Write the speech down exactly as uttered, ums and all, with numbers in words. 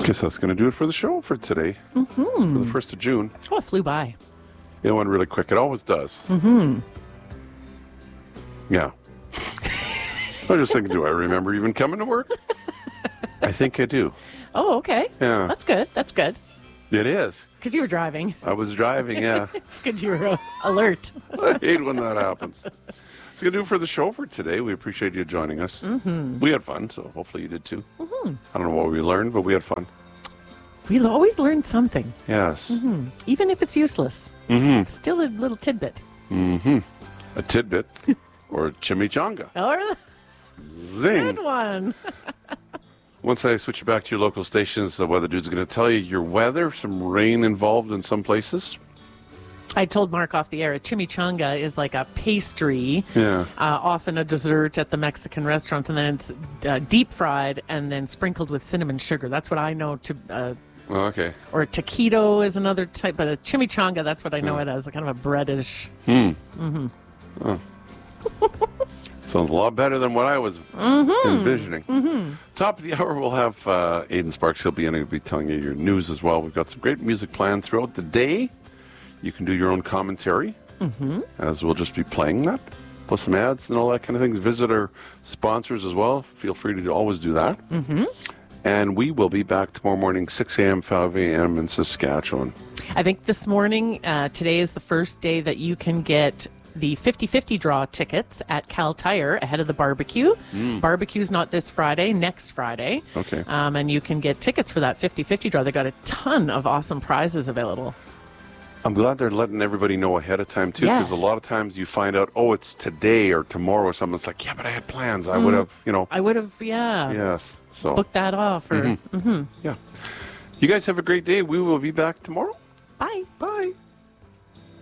Guess that's going to do it for the show for today, mm-hmm. for the first of June. Oh, it flew by. It went really quick. It always does. Mm-hmm. Yeah. I was just thinking, do I remember even coming to work? I think I do. Oh, okay. Yeah. That's good. That's good. It is. Because you were driving. I was driving, yeah. It's good you were uh, alert. I hate when that happens. That's going to do it for the show for today. We appreciate you joining us. Mm-hmm. We had fun, so hopefully you did too. Mm-hmm. I don't know what we learned, but we had fun. We always learn something. Yes. Mm-hmm. Even if it's useless. Mm-hmm. It's still a little tidbit. Mm-hmm. A tidbit. Or a chimichanga. Or Zing. Good one. Once I switch you back to your local stations, the weather dude's going to tell you your weather, some rain involved in some places. I told Mark off the air, a chimichanga is like a pastry, yeah. uh, often a dessert at the Mexican restaurants, and then it's uh, deep fried and then sprinkled with cinnamon sugar. That's what I know to... Uh, oh, okay. Or a taquito is another type, but a chimichanga, that's what I know yeah. it as, a kind of a breadish. Hmm. Mm-hmm. Oh. Sounds a lot better than what I was mm-hmm. envisioning. Mm-hmm. Top of the hour, we'll have uh, Aidan Sparks. He'll be in. He'll be telling you your news as well. We've got some great music planned throughout the day. You can do your own commentary, mm-hmm. as we'll just be playing that. Plus some ads and all that kind of thing. Visit our sponsors as well. Feel free to always do that. Mm-hmm. And we will be back tomorrow morning, six a.m., five a.m. in Saskatchewan. I think this morning, uh, today is the first day that you can get the fifty-fifty draw tickets at Cal Tire ahead of the barbecue. Mm. Barbecue's not this Friday, next Friday. Okay. Um, and you can get tickets for that fifty-fifty draw. They got a ton of awesome prizes available. I'm glad they're letting everybody know ahead of time, too, because yes. a lot of times you find out, oh, it's today or tomorrow or something. It's like, yeah, but I had plans. I mm. would have, you know. I would have, yeah. Yes. So book that off. Or, mm-hmm. Mm-hmm. Yeah. You guys have a great day. We will be back tomorrow. Bye. Bye.